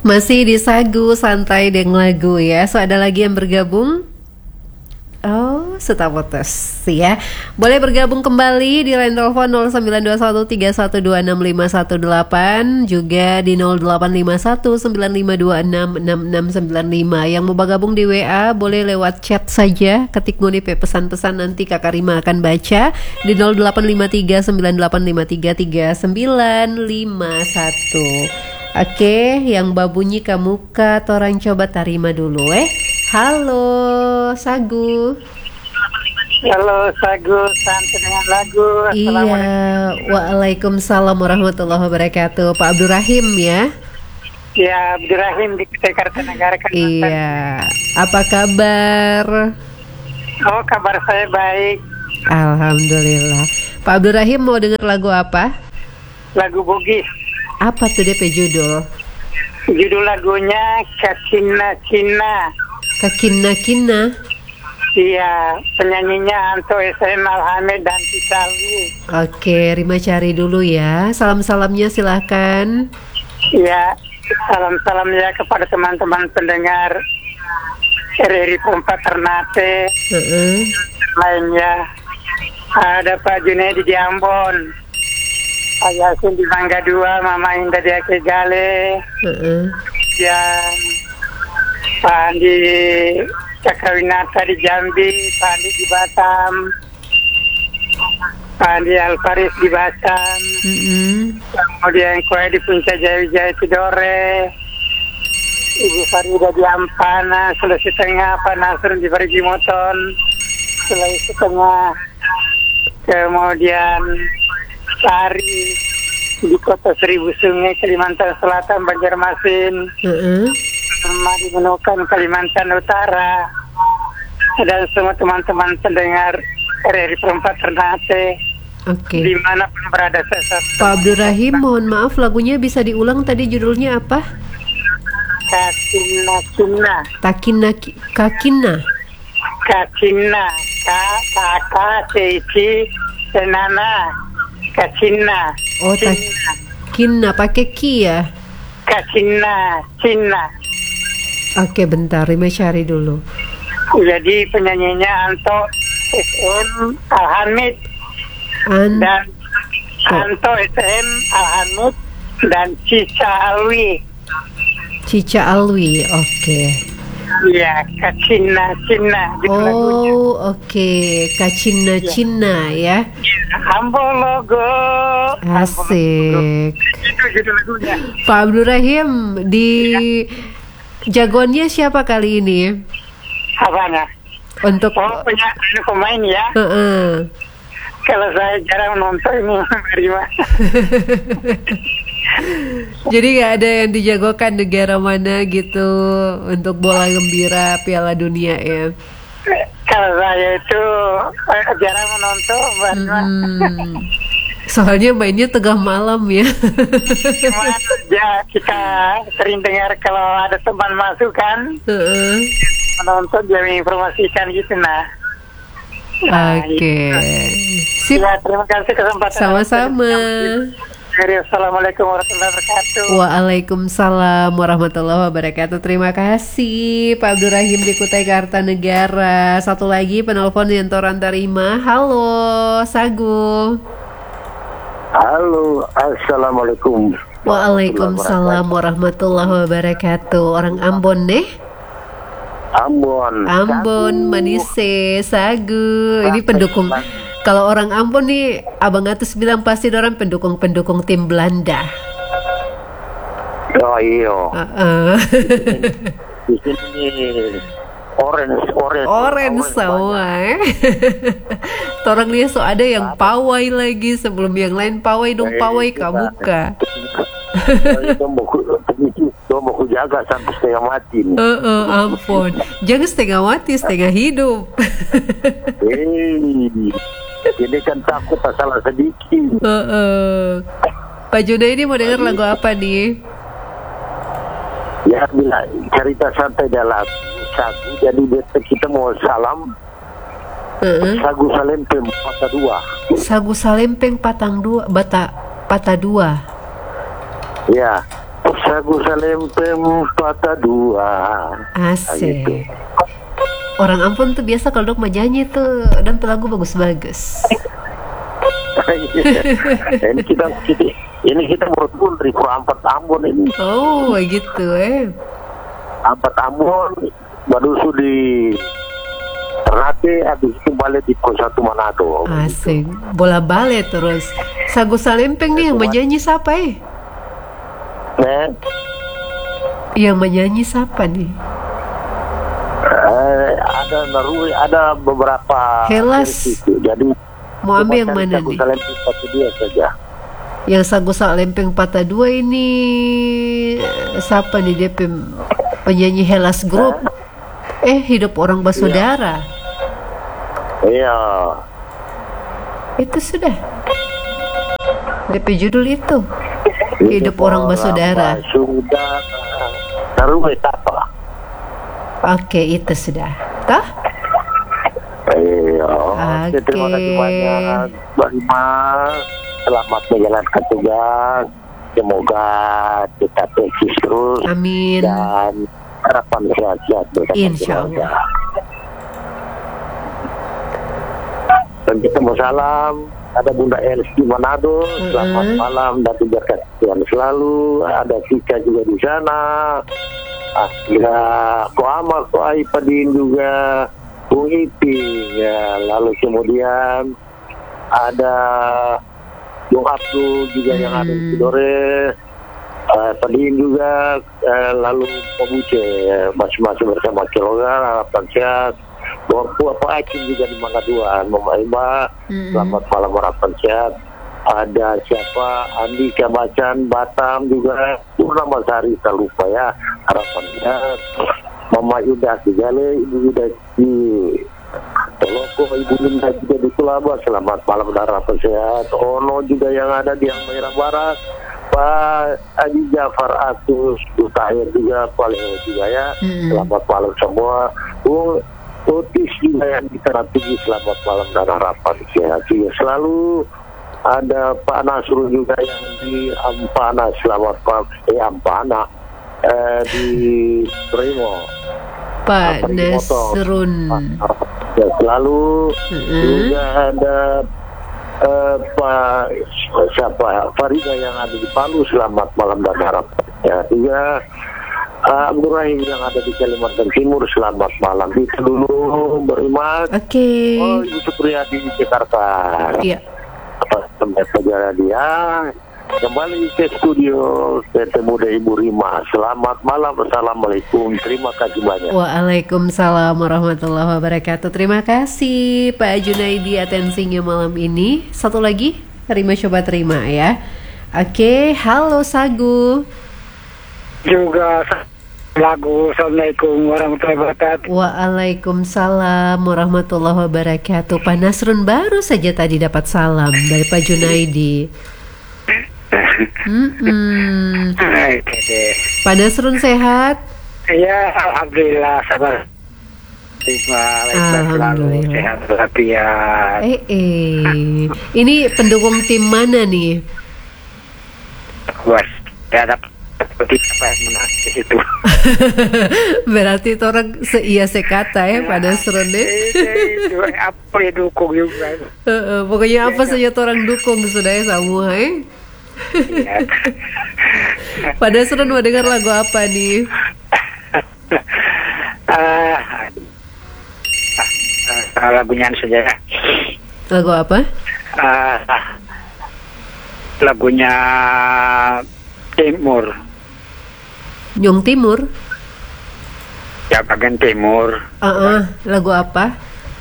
Masih di Sagu Santai dengan Lagu ya. So ada lagi yang bergabung? Oh, sudah putus ya. Boleh bergabung kembali di line telepon 092131265518, juga di 085195266695. Yang mau bergabung di WA boleh lewat chat saja, ketik Ngunip pesan-pesan, nanti Kakak Rima akan baca di 085398533951. Oke, yang babunyi kamuka torang coba tarima dulu Halo, Sagu. Halo, Sagu, santai dengan lagu. Iya, waalaikumsalam warahmatullahi wabarakatuh. Pak Abdurrahim ya? Ya, Abdurrahim di Kutai Kartanegara, Kalimantan. Iya, apa kabar? Oh, kabar saya baik. Alhamdulillah. Pak Abdurrahim mau dengar lagu apa? Lagu Bugis. Apa tuh DP judul? Judul lagunya Kacina Cina. Kakina-kina. Iya, penyanyinya Anto SM Alhamid dan Cisalu. Oke, Rima cari dulu ya. Salam-salamnya silahkan. Iya, salam-salam ya kepada teman-teman pendengar RRI Perempat Ternate. Lainnya ada Pak Junedi di Ambon, Pak Yasin di Mangga 2, Mama Indah di Aceh Gale, yang Pak Andi Cakrawinata di Jambi, Pak Andi di Batam, Pak Andi Alfaris di Batam, kemudian Kue di Puncak Jaya Tidore, Ibu Farida di Ampana, Sulawesi Tengah, Pak Nasrun di Parigi Moton, Sulawesi Tengah, kemudian Sari di Kota Seribu Sungai, Kalimantan Selatan, Banjarmasin, di Menukan, Kalimantan Utara, dan semua teman-teman pendengar RRI Perempat Ternate, dimanapun berada. Pak Abdurrahim, mohon maaf, lagunya bisa diulang, tadi judulnya apa? Kakina. Kakina. Kacina, kakak, cici, senana, kacina. Oh, Takina, pakai ki ya? Kacina, Cina. Oke, bentar, Rima cari dulu. Jadi penyanyinya Anto SM Alhamid dan Anto SM Alhamid dan Cica Alwi. Cica Alwi, oke. Iya, Kacina Cina. Oh, oke, Kacina Cina ya. Ambologo. Asik. Itu judul lagunya. Pak Abdurrahim, di jagoannya siapa kali ini? Apanya? Untuk pemain ya. Kalau saya jarang nonton ini, Rima. Jadi nggak ada yang dijagokan negara mana gitu untuk bola gembira Piala Dunia ya? Kalau saya itu jarang menonton, soalnya mainnya tengah malam ya. Ya kita sering dengar kalau ada teman masuk kan, menonton dia menginformasikan gitu Oke. Sip. Ya, terima kasih kesempatan. Sama-sama. Assalamualaikum warahmatullahi wabarakatuh. Waalaikumsalam warahmatullahi wabarakatuh. Terima kasih Pak Abdurrahim di Kutai Kartanegara. Satu lagi penelpon yang Toran terima. Halo, Sagu. Halo, assalamualaikum. Waalaikumsalam warahmatullahi wabarakatuh. Orang Ambon deh? Ambon, Manise, Sagu. Ini pendukung. Kalau orang Ambon nih, Abang Atus bilang pasti orang pendukung tim Belanda. Oh iya. Di sini orange semua. Orang dia so ada yang pawai lagi, sebelum yang lain pawai dong, pawai kamuka. Mau jaga sampai setengah mati. Ampun, jangan setengah mati, setengah hidup. Ini kan takut salah sedikit. Pak Juna ini mau dengar lagu apa nih? Ya, bila cerita santai dalam Sagu, jadi kita mau salam. Sagu Salempeng Patah 2. Sagu Salempeng Patah 2. Ya. Sagu salempem patah dua. Asik. Gitu. Orang Ambon tuh biasa kalau dok menyanyi tuh dan lagu bagus-bagus. Ini kita bertemu dari Ampat Ambon ini. Oh gitu Ampat Ambon baru di Ternate, habis itu balik di Pos 1 Manado. Asik. Bola balik terus. Sagu salempeng nih yang menyanyi siapa Yang menyanyi siapa nih? Ada beberapa Helas. Jadi mau ambil yang mana nih? Saja. Yang Sagu Salempeng Patah Dua ini siapa nih dia penyanyi Helas Group? Hidup Orang Basudara. Iya. Itu sudah. DP judul itu. Hidup Orang Basudara. Sudah. Taruh apa? Oke, itu sudah. Toh? Iya. Oke. Terima kasih banyak, Mbak Ima. Selamat menjalankan tugas. Semoga kita eksis terus. Amin. Dan harapan sehat-sehat bersama Insya Allah. Dan kita mau salam. Ada Bunda Els di Manado. Selamat malam dan tugas Tuhan selalu. Ada Sika juga di sana. Ada Ko Amal, Ko Aipadin juga. Bung Iping ya, lalu kemudian ada Bung Abdul juga yang ada di Tidore, Padin juga, lalu Pabuce masing-masing bersama Kilogar, harapan sehat. Bapak Acim juga di Mangga 2, Mama Ima, selamat malam harapan sehat. Ada siapa, Andika Bacan, Batam juga, Purnama Sari, tak lupa ya, harapan sehat. Mama Yuda Sigale, Ibu Yuda di Teloko, Ibu Linda juga di Sulawesi. Selamat malam dan harapan sehat. Ono juga yang ada di Halmahera Barat. Pak Haji Jafar Atus, Utahir juga, paling juga ya. Selamat malam semua. Bung Otis juga yang di Terapi, selamat malam dan harapan sehat. Selalu ada Pak Nasrul juga yang di Ampana, selamat malam. Ampana. Di Primo Pak Nasrun ya, selalu juga ada Pak Farida yang ada di Palu, selamat malam dan harapan ya. Juga Abdul Rahim yang ada di Kalimantan Timur, selamat malam. Itu dulu beriman. Ibu Supriyadi di Jakarta. Iya. Atas tempat saja dia. Kembali ke studio ketemu dengan Ibu Rima. Selamat malam, assalamualaikum. Terima kasih banyak. Waalaikumsalam warahmatullahi wabarakatuh. Terima kasih Pak Junaidi atensinya malam ini. Satu lagi Rima coba terima ya. Oke, halo Sagu. Juga lagu. Assalamualaikum warahmatullahi wabarakatuh. Waalaikumsalam warahmatullahi wabarakatuh. Pak Nasrun baru saja tadi dapat salam dari Pak Junaidi. Pak Nasrun sehat? Iya, alhamdulillah, sabar. Alhamdulillah. Sehat walafiat. Ini pendukung tim mana nih? Buat ada apa yang menang itu. Berarti itu orang seia sekata ya Pak Nasrun deh. Itu apa ya dukung juga. Pokoknya apa saja orang dukung sudah ya semua Ya. Pak Nasrun mau dengar lagu apa nih? Lagunya saja ya. Lagu apa? Lagunya Timur. Nyong Timur? Ya, bagian Timur. Lagu apa?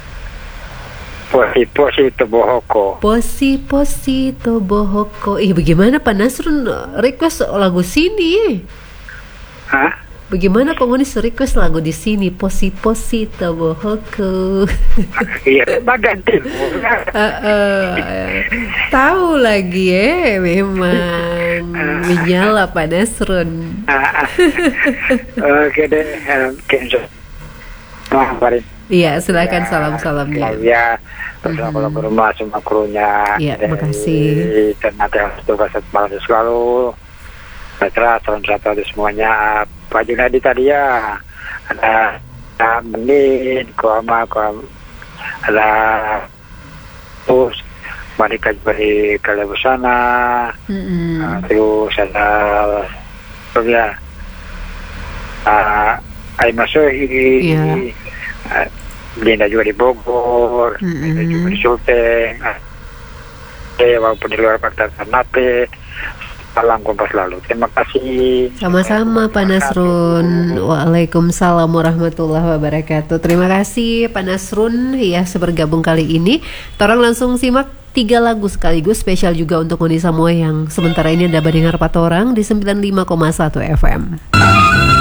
Posi Tobohoko. Posi Tobohoko. Bagaimana Pak Nasrun request lagu sini? Hah? Bagaimana komunis request lagu di sini? Posi Tobohoko. Iya, bagian Timur. Tahu lagi memang menyala Pak Nasrun. Oke deh, iya, silakan salam-salamnya. Ya, bersama rumah semua krunya. Iya, terima kasih. Dan nanti harus tugas malam selalu. Petra, salam satu ada semuanya. Pak Junadi tadi ya, ada Menin, ada terus mereka beri Kalebusana, terus ada Aima Sohi, Linda juga di Bogor, Linda juga di Sulteng, walaupun di luar Partai Ternate. Salam Kompas Lalu. Terima kasih. Sama-sama Pak Nasrun. Waalaikumsalam warahmatullahi wabarakatuh. Terima kasih Pak Nasrun ya bergabung kali ini. Torang langsung simak 3 lagu sekaligus spesial juga untuk Moni Samoa yang sementara ini ada dengar patorang di 95,1 FM.